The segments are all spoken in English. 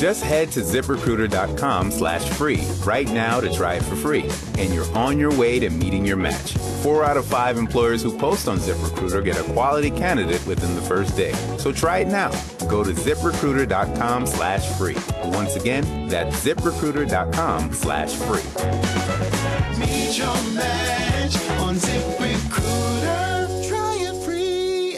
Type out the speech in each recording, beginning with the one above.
Just head to ZipRecruiter.com/free right now to try it for free, and you're on your way to meeting your match. 4 out of 5 employers who post on ZipRecruiter get a quality candidate within the first day. So try it now. Go to ZipRecruiter.com/free. Once again, that's ZipRecruiter.com/free. Meet your match on ZipRecruiter. Try it free.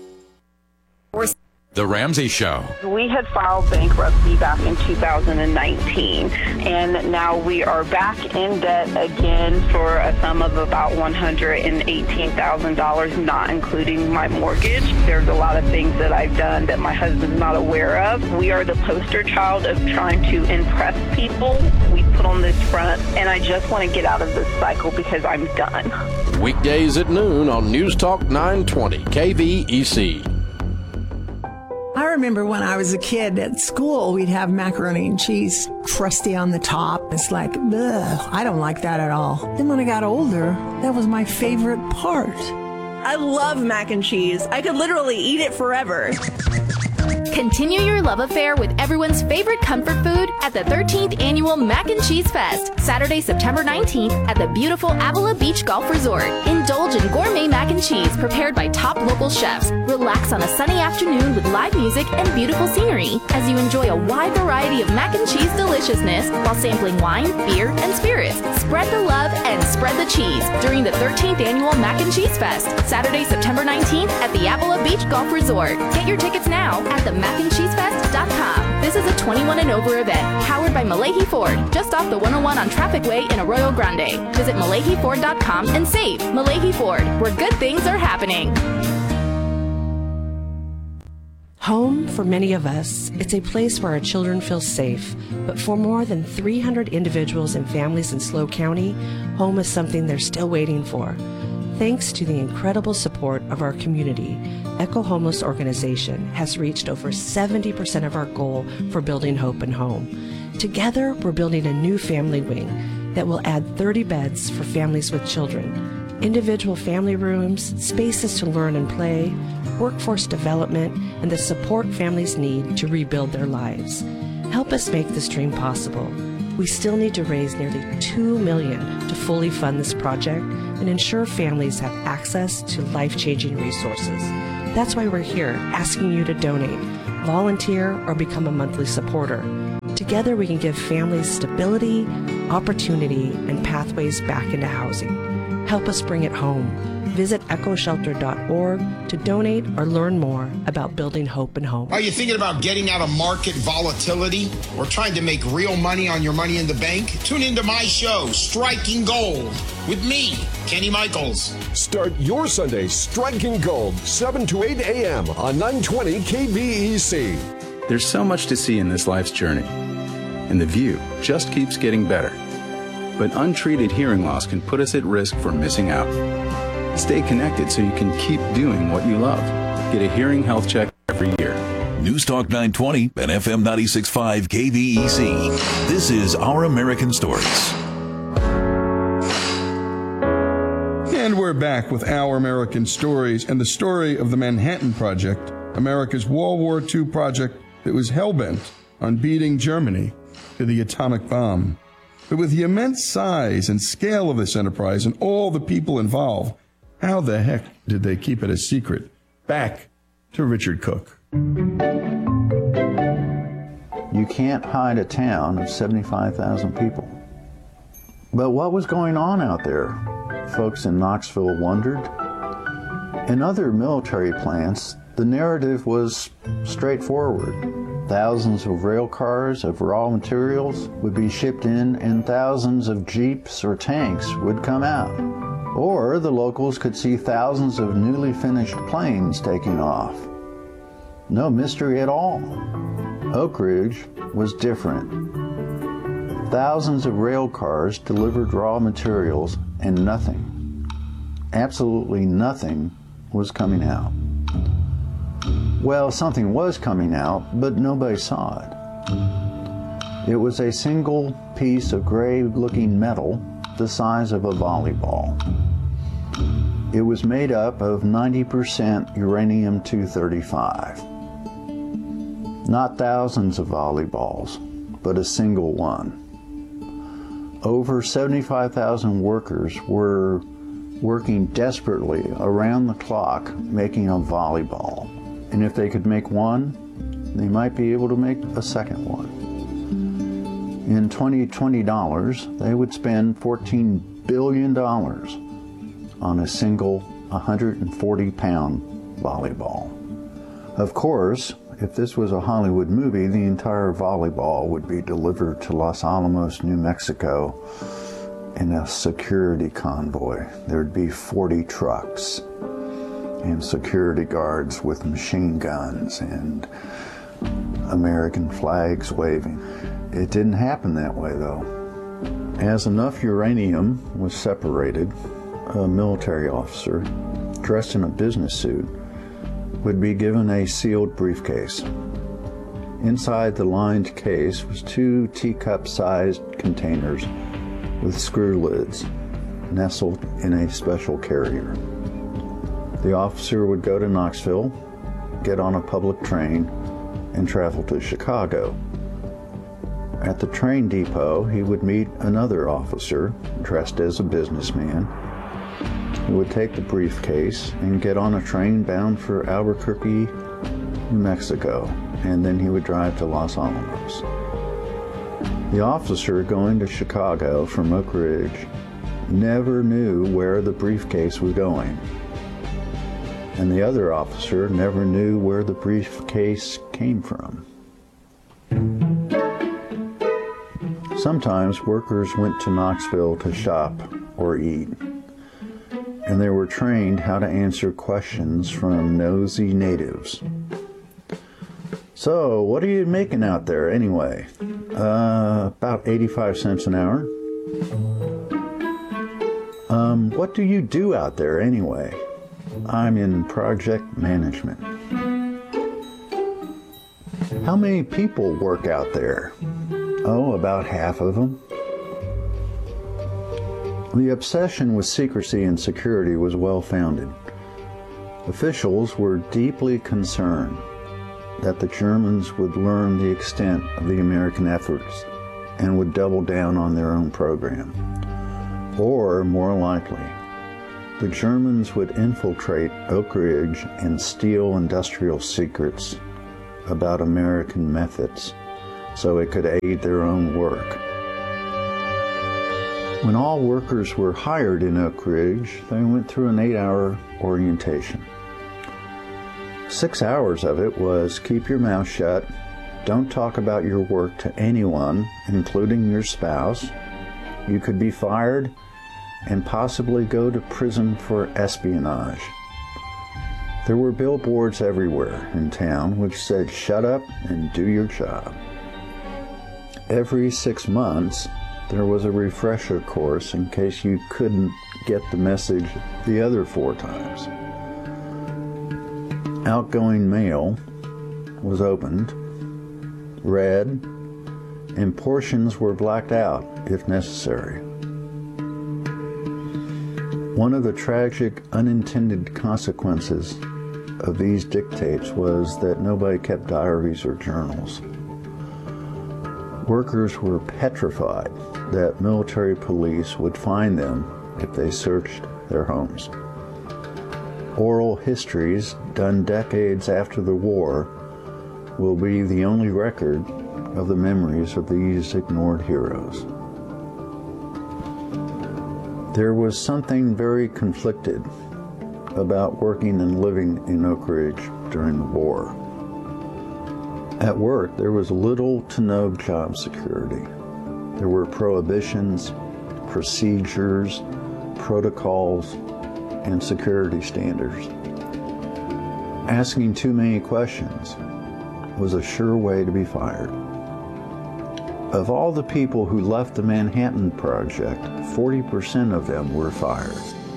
The Ramsey Show. We had filed bankruptcy back in 2019, and now we are back in debt again for a sum of about $118,000, not including my mortgage. There's a lot of things that I've done that my husband's not aware of. We are the poster child of trying to impress people. We put on this front, and I just want to get out of this cycle because I'm done. Weekdays at noon on News Talk 920 KVEC. I remember when I was a kid at school, we'd have macaroni and cheese crusty on the top. It's like, ugh, I don't like that at all. Then when I got older, that was my favorite part. I love mac and cheese. I could literally eat it forever. Continue your love affair with everyone's favorite comfort food at the 13th Annual Mac and Cheese Fest, Saturday, September 19th at the beautiful Avila Beach Golf Resort. Indulge in gourmet mac and cheese prepared by top local chefs. Relax on a sunny afternoon with live music and beautiful scenery as you enjoy a wide variety of mac and cheese deliciousness while sampling wine, beer, and spirits. Spread the love and spread the cheese during the 13th Annual Mac and Cheese Fest, Saturday, September 19th at the Avila Beach Golf Resort. Get your tickets now at themacandcheesefest.com. This is a 21 and over event, powered by Malahi Ford, just off the 101 on Traffic Way in Arroyo Grande. Visit MalahiFord.com and save. Malahi Ford, where good things are happening. Home, for many of us, it's a place where our children feel safe. But for more than 300 individuals and families in SLO County, home is something they're still waiting for. Thanks to the incredible support of our community, Echo Homeless Organization has reached over 70% of our goal for building hope and home. Together, we're building a new family wing that will add 30 beds for families with children, individual family rooms, spaces to learn and play, workforce development, and the support families need to rebuild their lives. Help us make this dream possible. We still need to raise nearly $2 million to fully fund this project and ensure families have access to life-changing resources. That's why we're here asking you to donate, volunteer, or become a monthly supporter. Together we can give families stability, opportunity, and pathways back into housing. Help us bring it home. Visit echoshelter.org to donate or learn more about building hope and home. Are you thinking about getting out of market volatility or trying to make real money on your money in the bank? Tune into my show, Striking Gold, with me, Kenny Michaels. Start your Sunday Striking Gold, 7 to 8 a.m. on 920 KVEC. There's so much to see in this life's journey, and the view just keeps getting better. But untreated hearing loss can put us at risk for missing out. Stay connected so you can keep doing what you love. Get a hearing health check every year. News Talk 920 and FM 96.5 KVEC. This is Our American Stories. And we're back with Our American Stories and the story of the Manhattan Project, America's World War II project that was hell-bent on beating Germany to the atomic bomb. But with the immense size and scale of this enterprise and all the people involved, how the heck did they keep it a secret? Back to Richard Cook. You can't hide a town of 75,000 people. But what was going on out there? Folks in Knoxville wondered. In other military plants, the narrative was straightforward. Thousands of rail cars of raw materials would be shipped in and thousands of jeeps or tanks would come out. Or the locals could see thousands of newly finished planes taking off. No mystery at all. Oak Ridge was different. Thousands of rail cars delivered raw materials and nothing, absolutely nothing, was coming out. Well, something was coming out, but nobody saw it. It was a single piece of gray-looking metal the size of a volleyball. It was made up of 90% uranium-235. Not thousands of volleyballs, but a single one. Over 75,000 workers were working desperately around the clock making a volleyball. And if they could make one, they might be able to make a second one. In 2020 dollars, they would spend $14 billion on a single 140-pound volleyball. Of course, if this was a Hollywood movie, the entire volleyball would be delivered to Los Alamos, New Mexico in a security convoy. There'd be 40 trucks and security guards with machine guns and American flags waving. It didn't happen that way, though. As enough uranium was separated, a military officer dressed in a business suit would be given a sealed briefcase. Inside the lined case was 2 teacup-sized containers with screw lids nestled in a special carrier. The officer would go to Knoxville, get on a public train, and travel to Chicago. At the train depot, he would meet another officer dressed as a businessman who would take the briefcase and get on a train bound for Albuquerque, New Mexico, and then he would drive to Los Alamos. The officer going to Chicago from Oak Ridge never knew where the briefcase was going, and the other officer never knew where the briefcase came from. Sometimes workers went to Knoxville to shop or eat, and they were trained how to answer questions from nosy natives. So, what are you making out there anyway? About 85 cents an hour. What do you do out there anyway? I'm in project management. How many people work out there? Oh, about half of them. The obsession with secrecy and security was well-founded. Officials were deeply concerned that the Germans would learn the extent of the American efforts and would double down on their own program. Or, more likely, the Germans would infiltrate Oak Ridge and steal industrial secrets about American methods so it could aid their own work. When all workers were hired in Oak Ridge, they went through an 8-hour orientation. 6 hours of it was keep your mouth shut, don't talk about your work to anyone, including your spouse. You could be fired and possibly go to prison for espionage. There were billboards everywhere in town which said, "Shut up and do your job." Every 6 months, there was a refresher course in case you couldn't get the message the other 4 times. Outgoing mail was opened, read, and portions were blacked out if necessary. One of the tragic unintended consequences of these dictates was that nobody kept diaries or journals. Workers were petrified that military police would find them if they searched their homes. Oral histories done decades after the war will be the only record of the memories of these ignored heroes. There was something very conflicted about working and living in Oak Ridge during the war. At work, there was little to no job security. There were prohibitions, procedures, protocols, and security standards. Asking too many questions was a sure way to be fired. Of all the people who left the Manhattan Project, 40% of them were fired.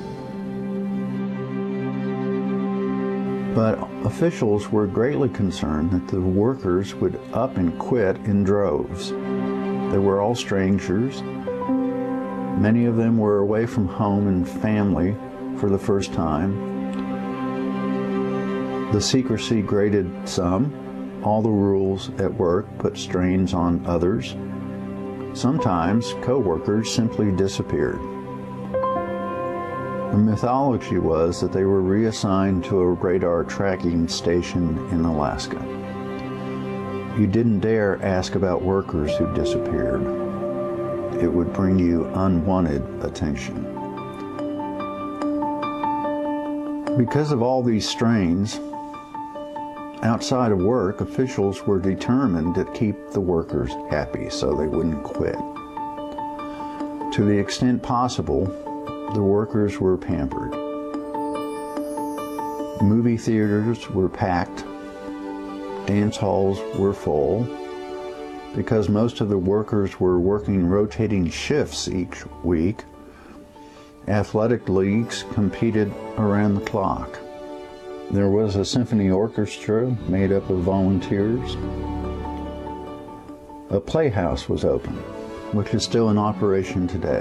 But officials were greatly concerned that the workers would up and quit in droves. They were all strangers. Many of them were away from home and family for the first time. The secrecy grated some, all the rules at work put strains on others. Sometimes co-workers simply disappeared. The mythology was that they were reassigned to a radar tracking station in Alaska. You didn't dare ask about workers who disappeared. It would bring you unwanted attention. Because of all these strains, outside of work, officials were determined to keep the workers happy so they wouldn't quit. To the extent possible, the workers were pampered. Movie theaters were packed. Dance halls were full. Because most of the workers were working rotating shifts each week, athletic leagues competed around the clock. There was a symphony orchestra made up of volunteers. A playhouse was open, which is still in operation today.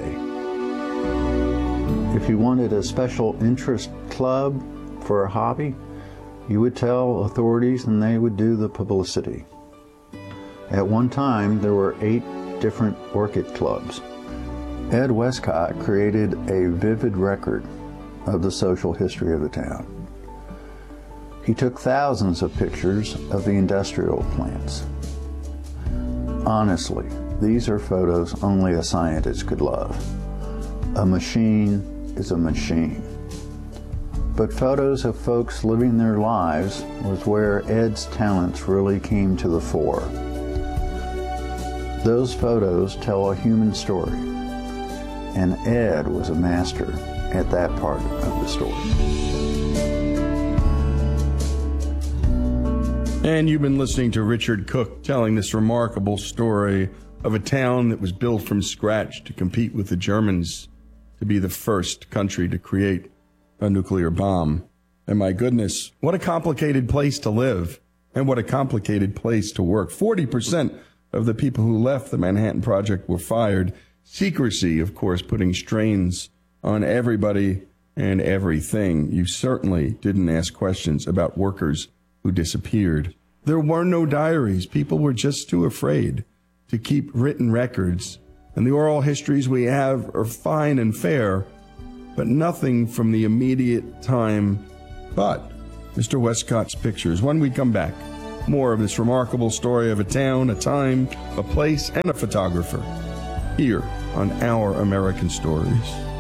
If you wanted a special interest club for a hobby, you would tell authorities and they would do the publicity. At one time, there were 8 different orchid clubs. Ed Westcott created a vivid record of the social history of the town. He took thousands of pictures of the industrial plants. Honestly, these are photos only a scientist could love. A machine is a machine. But photos of folks living their lives was where Ed's talents really came to the fore. Those photos tell a human story, and Ed was a master at that part of the story. And you've been listening to Richard Cook telling this remarkable story of a town that was built from scratch to compete with the Germans to be the first country to create a nuclear bomb. And my goodness, what a complicated place to live, and what a complicated place to work. 40% of the people who left the Manhattan Project were fired. Secrecy, of course, putting strains on everybody and everything. You certainly didn't ask questions about workers who disappeared. There were no diaries. People were just too afraid to keep written records. And the oral histories we have are fine and fair, but nothing from the immediate time. But Mr. Westcott's pictures. When we come back, more of this remarkable story of a town, a time, a place, and a photographer here on Our American Stories.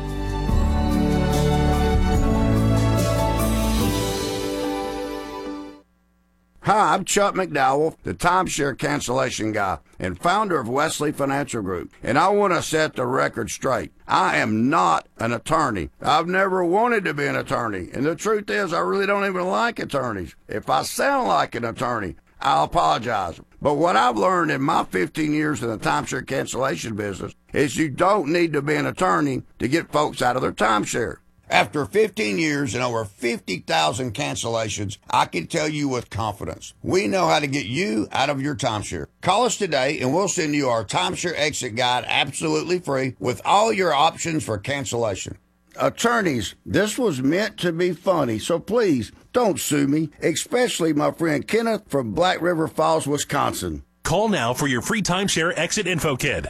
Hi, I'm Chuck McDowell, the timeshare cancellation guy and founder of Wesley Financial Group, and I want to set the record straight. I am not an attorney. I've never wanted to be an attorney, and the truth is I really don't even like attorneys. If I sound like an attorney, I'll apologize. But what I've learned in my 15 years in the timeshare cancellation business is you don't need to be an attorney to get folks out of their timeshare. After 15 years and over 50,000 cancellations, I can tell you with confidence, we know how to get you out of your timeshare. Call us today and we'll send you our timeshare exit guide absolutely free with all your options for cancellation. Attorneys, this was meant to be funny, so please don't sue me, especially my friend Kenneth from Black River Falls, Wisconsin. Call now for your free timeshare exit info kit.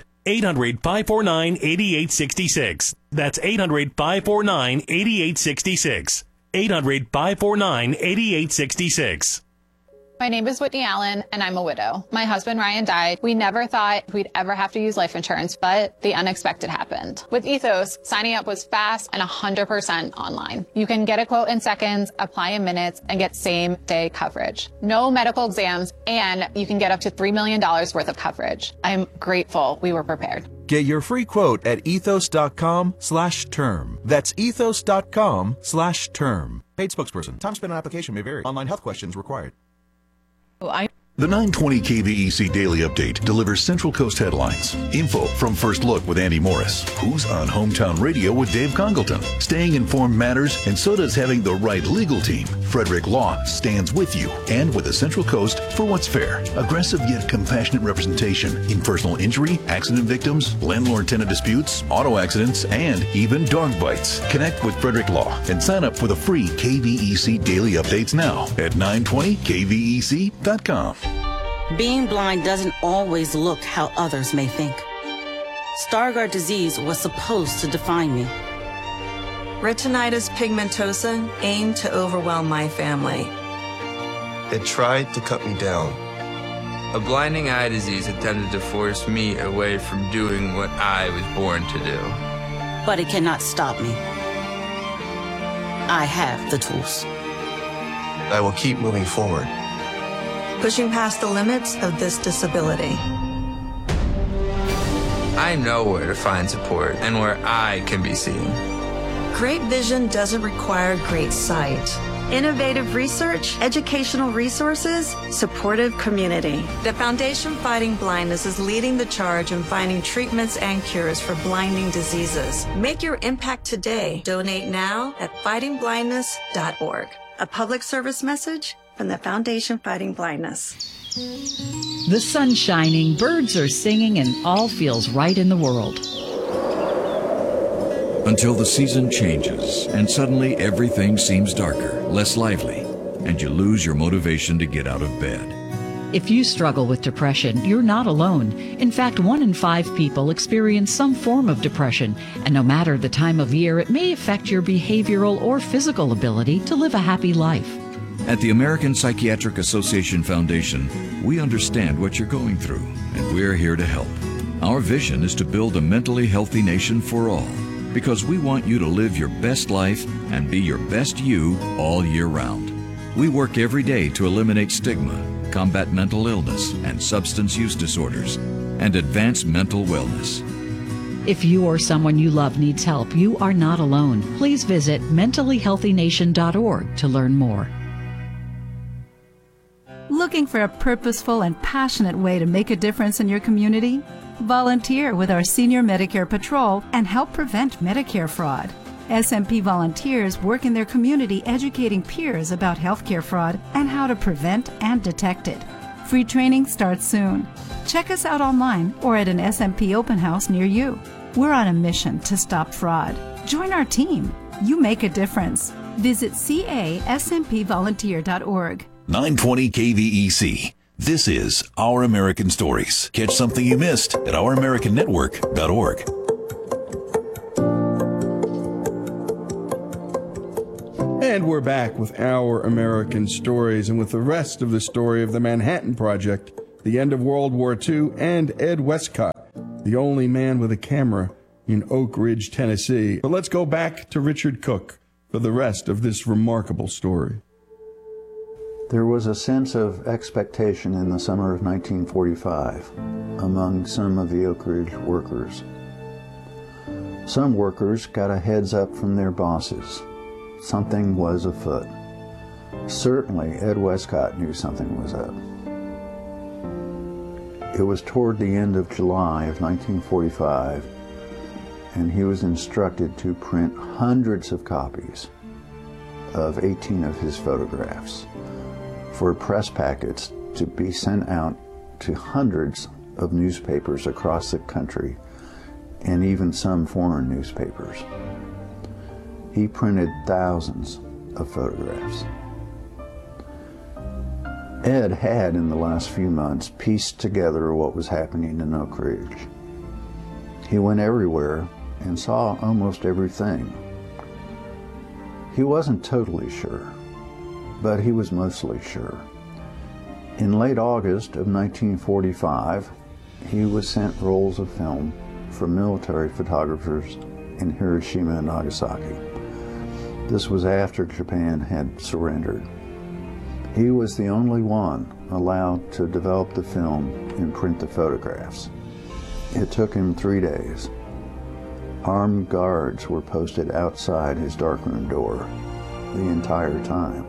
800-549-8866. That's 800-549-8866. 800-549-8866. My name is Whitney Allen, and I'm a widow. My husband, Ryan, died. We never thought we'd ever have to use life insurance, but the unexpected happened. With Ethos, signing up was fast and 100% online. You can get a quote in seconds, apply in minutes, and get same-day coverage. No medical exams, and you can get up to $3 million worth of coverage. I'm grateful we were prepared. Get your free quote at ethos.com/term. That's ethos.com/term. Paid spokesperson. Time spent on application may vary. Online health questions required. The 920 KVEC Daily Update delivers Central Coast headlines, info from First Look with Andy Morris, who's on Hometown Radio with Dave Congleton. Staying informed matters, and so does having the right legal team. Frederick Law stands with you and with the Central Coast for what's fair. Aggressive yet compassionate representation in personal injury, accident victims, landlord-tenant disputes, auto accidents, and even dog bites. Connect with Frederick Law and sign up for the free KVEC Daily Updates now at 920kvec.com. Being blind doesn't always look how others may think. Stargardt disease was supposed to define me. Retinitis pigmentosa aimed to overwhelm my family. It tried to cut me down. A blinding eye disease attempted to force me away from doing what I was born to do. But it cannot stop me. I have the tools. I will keep moving forward. Pushing past the limits of this disability. I know where to find support and where I can be seen. Great vision doesn't require great sight. Innovative research, educational resources, supportive community. The Foundation Fighting Blindness is leading the charge in finding treatments and cures for blinding diseases. Make your impact today. Donate now at fightingblindness.org. A public service message from the Foundation Fighting Blindness. The sun's shining, birds are singing, and all feels right in the world. Until the season changes, and suddenly everything seems darker, less lively, and you lose your motivation to get out of bed. If you struggle with depression, you're not alone. In fact, 1 in 5 people experience some form of depression, and no matter the time of year, it may affect your behavioral or physical ability to live a happy life. At the American Psychiatric Association Foundation, we understand what you're going through, and we're here to help. Our vision is to build a mentally healthy nation for all, because we want you to live your best life and be your best you all year round. We work every day to eliminate stigma, combat mental illness and substance use disorders, and advance mental wellness. If you or someone you love needs help, you are not alone. Please visit mentallyhealthynation.org to learn more. Looking for a purposeful and passionate way to make a difference in your community? Volunteer with our Senior Medicare Patrol and help prevent Medicare fraud. SMP volunteers work in their community educating peers about healthcare fraud and how to prevent and detect it. Free training starts soon. Check us out online or at an SMP open house near you. We're on a mission to stop fraud. Join our team. You make a difference. Visit casmpvolunteer.org. 920 KVEC. This is Our American Stories. Catch something you missed at ouramericannetwork.org. And we're back with Our American Stories and with the rest of the story of the Manhattan Project, the end of World War II, and Ed Westcott, the only man with a camera in Oak Ridge, Tennessee. But let's go back to Richard Cook for the rest of this remarkable story. There was a sense of expectation in the summer of 1945 among some of the Oak Ridge workers. Some workers got a heads up from their bosses. Something was afoot. Certainly, Ed Westcott knew something was up. It was toward the end of July of 1945, and he was instructed to print hundreds of copies of 18 of his photographs for press packets to be sent out to hundreds of newspapers across the country and even some foreign newspapers. He printed thousands of photographs. Ed had, in the last few months, pieced together what was happening in Oak Ridge. He went everywhere and saw almost everything. He wasn't totally sure, but he was mostly sure. In late August of 1945, he was sent rolls of film from military photographers in Hiroshima and Nagasaki. This was after Japan had surrendered. He was the only one allowed to develop the film and print the photographs. It took him 3 days. Armed guards were posted outside his darkroom door the entire time.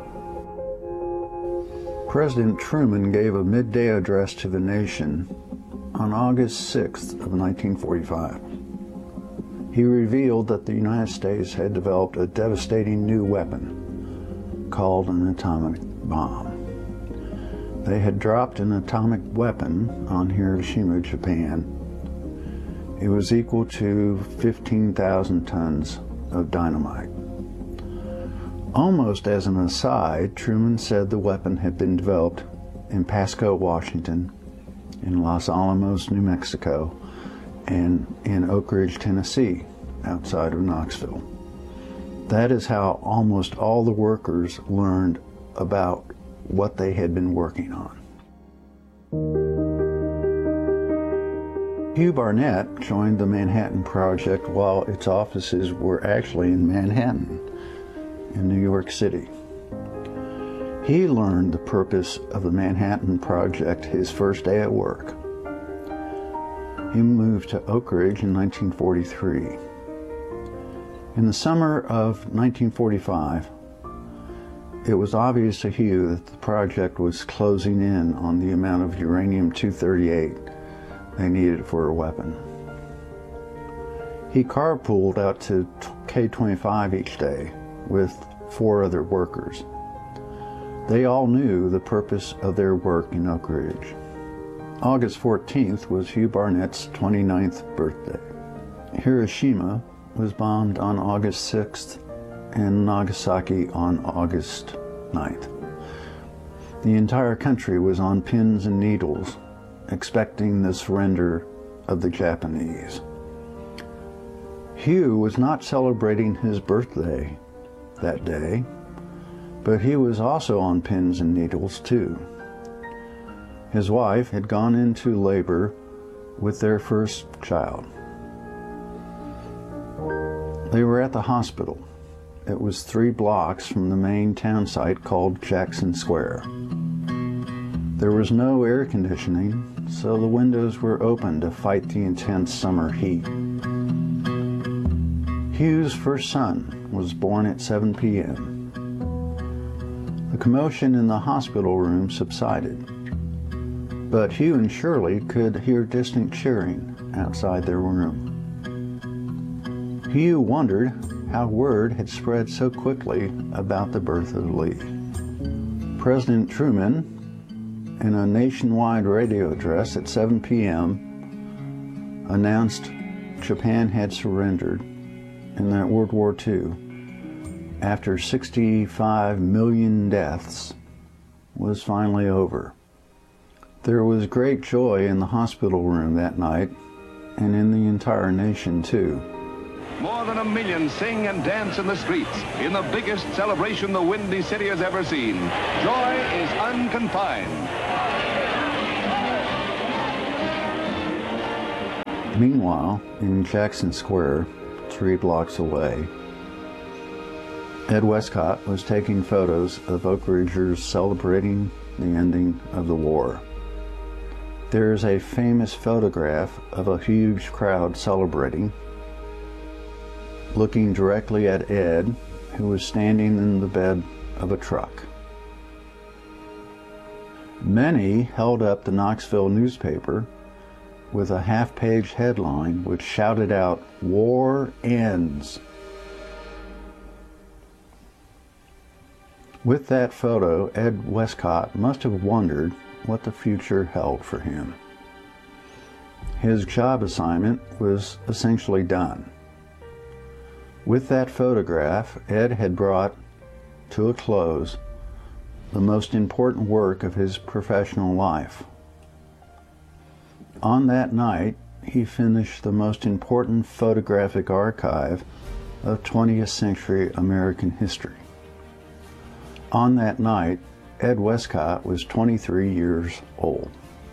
President Truman gave a midday address to the nation on August 6th of 1945. He revealed that the United States had developed a devastating new weapon called an atomic bomb. They had dropped an atomic weapon on Hiroshima, Japan. It was equal to 15,000 tons of dynamite. Almost as an aside, Truman said the weapon had been developed in Pasco, Washington, in Los Alamos, New Mexico, and in Oak Ridge, Tennessee, outside of Knoxville. That is how almost all the workers learned about what they had been working on. Hugh Barnett joined the Manhattan Project while its offices were actually in Manhattan, in New York City. He learned the purpose of the Manhattan Project his first day at work. He moved to Oak Ridge in 1943. In the summer of 1945, it was obvious to Hugh that the project was closing in on the amount of uranium-238 they needed for a weapon. He carpooled out to K-25 each day with 4 other workers. They all knew the purpose of their work in Oak Ridge. August 14th was Hugh Barnett's 29th birthday. Hiroshima was bombed on August 6th and Nagasaki on August 9th. The entire country was on pins and needles, expecting the surrender of the Japanese. Hugh was not celebrating his birthday that day, but he was also on pins and needles too. His wife had gone into labor with their first child. They were at the hospital. It was 3 blocks from the main town site called Jackson Square. There was no air conditioning, so the windows were open to fight the intense summer heat. Hugh's first son was born at 7 p.m. The commotion in the hospital room subsided, but Hugh and Shirley could hear distant cheering outside their room. Hugh wondered how word had spread so quickly about the birth of Lee. President Truman, in a nationwide radio address at 7 p.m., announced Japan had surrendered and that World War II, after 65 million deaths, was finally over. There was great joy in the hospital room that night, and in the entire nation too. More than 1 million sing and dance in the streets in the biggest celebration the Windy City has ever seen. Joy is unconfined. Meanwhile, in Jackson Square, 3 blocks away, Ed Westcott was taking photos of Oak Ridgers celebrating the ending of the war. There is a famous photograph of a huge crowd celebrating, looking directly at Ed, who was standing in the bed of a truck. Many held up the Knoxville newspaper with a half-page headline which shouted out, "War ends." With that photo, Ed Westcott must have wondered what the future held for him. His job assignment was essentially done. With that photograph, Ed had brought to a close the most important work of his professional life. On that night, he finished the most important photographic archive of 20th century American history. On that night, Ed Westcott was 23 years old.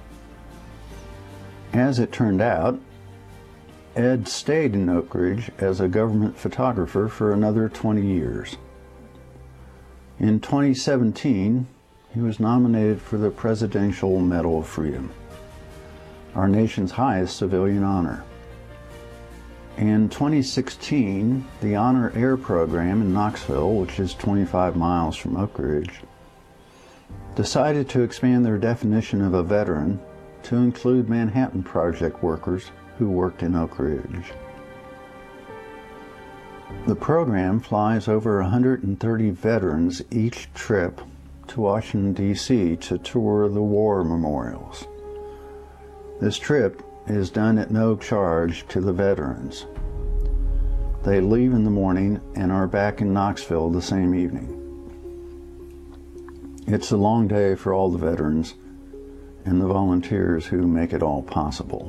As it turned out, Ed stayed in Oak Ridge as a government photographer for another 20 years. In 2017, he was nominated for the Presidential Medal of Freedom, our nation's highest civilian honor. In 2016, the Honor Air Program in Knoxville, which is 25 miles from Oak Ridge, decided to expand their definition of a veteran to include Manhattan Project workers who worked in Oak Ridge. The program flies over 130 veterans each trip to Washington, D.C. to tour the war memorials. This trip is done at no charge to the veterans. They leave in the morning and are back in Knoxville the same evening. It's a long day for all the veterans, and the volunteers who make it all possible.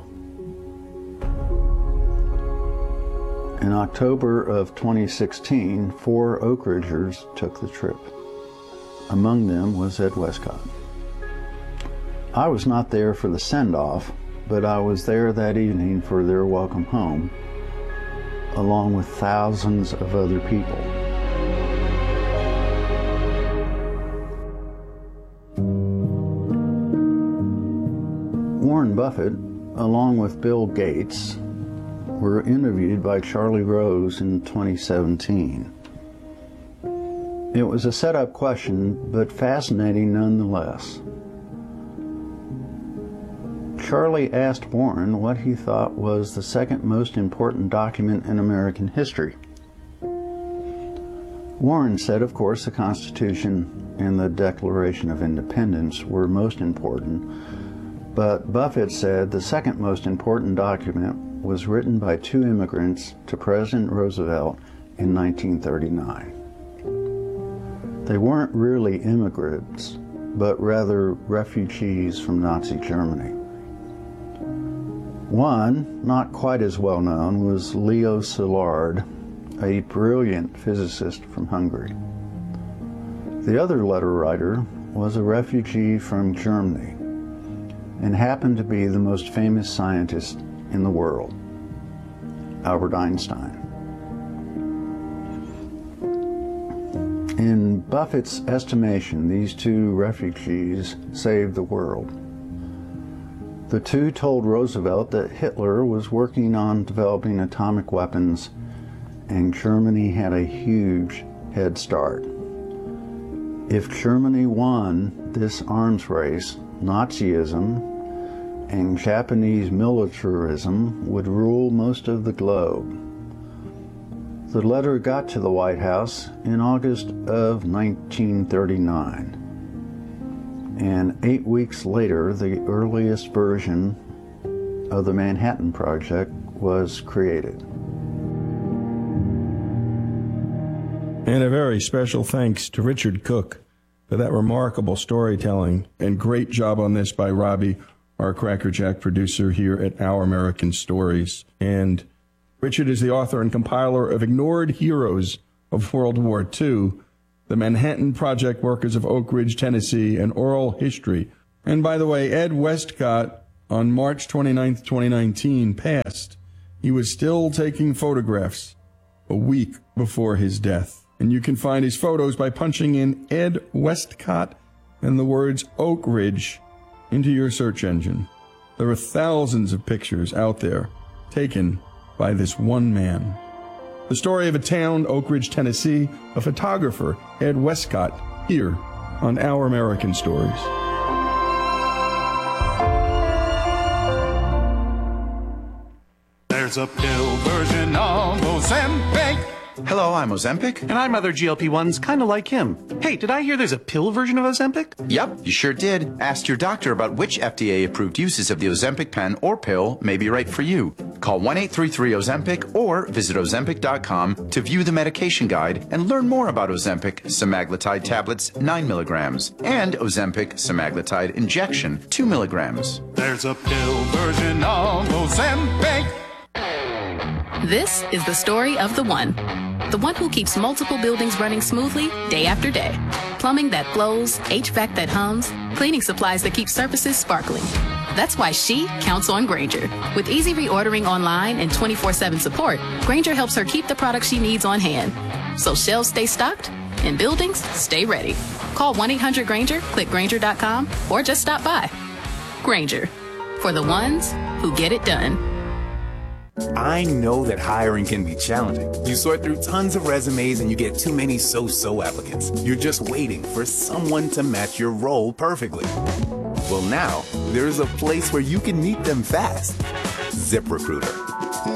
In October of 2016, 4 Oak Ridgers took the trip. Among them was Ed Westcott. I was not there for the send-off, but I was there that evening for their welcome home, along with thousands of other people. Warren Buffett, along with Bill Gates, were interviewed by Charlie Rose in 2017. It was a set-up question, but fascinating nonetheless. Charlie asked Warren what he thought was the second most important document in American history. Warren said, of course, the Constitution and the Declaration of Independence were most important, but Buffett said the second most important document was written by 2 immigrants to President Roosevelt in 1939. They weren't really immigrants, but rather refugees from Nazi Germany. One, not quite as well known, was Leo Szilard, a brilliant physicist from Hungary. The other letter writer was a refugee from Germany and happened to be the most famous scientist in the world, Albert Einstein. In Buffett's estimation, these 2 refugees saved the world. The 2 told Roosevelt that Hitler was working on developing atomic weapons and Germany had a huge head start. If Germany won this arms race, Nazism and Japanese militarism would rule most of the globe. The letter got to the White House in August of 1939. And 8 weeks later, the earliest version of the Manhattan Project was created. And a very special thanks to Richard Cook for that remarkable storytelling, and great job on this by Robbie, our Crackerjack producer here at Our American Stories. And Richard is the author and compiler of Ignored Heroes of World War II, The Manhattan Project Workers of Oak Ridge, Tennessee, and Oral History. And by the way, Ed Westcott, on March 29th, 2019, passed. He was still taking photographs a week before his death. And you can find his photos by punching in Ed Westcott and the words Oak Ridge into your search engine. There are thousands of pictures out there taken by this one man. The story of a town, Oak Ridge, Tennessee, a photographer, Ed Westcott, here on Our American Stories. There's a pill version of Ozempic. Hello, I'm Ozempic. And I'm other GLP-1s kind of like him. Hey, did I hear there's a pill version of Ozempic? Yep, you sure did. Ask your doctor about which FDA-approved uses of the Ozempic pen or pill may be right for you. Call 1-833-OZEMPIC or visit Ozempic.com to view the medication guide and learn more about Ozempic semaglutide tablets 9 milligrams and Ozempic semaglutide injection 2 milligrams. There's a pill version of Ozempic. This is the story of the one who keeps multiple buildings running smoothly day after day. Plumbing that flows, HVAC that hums, cleaning supplies that keep surfaces sparkling. That's why she counts on Grainger. With easy reordering online and 24/7 support, Grainger helps her keep the products she needs on hand. So shelves stay stocked and buildings stay ready. Call 1-800-GRAINGER, click Grainger.com, or just stop by. Grainger, for the ones who get it done. I know that hiring can be challenging. You sort through tons of resumes and you get too many so-so applicants. You're just waiting for someone to match your role perfectly. Well, now, there's a place where you can meet them fast. ZipRecruiter.